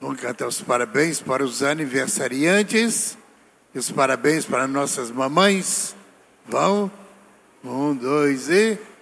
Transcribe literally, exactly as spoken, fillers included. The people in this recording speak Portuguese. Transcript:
Vamos cantar os parabéns para os aniversariantes. E os parabéns para nossas mamães. Vão? Um, dois e...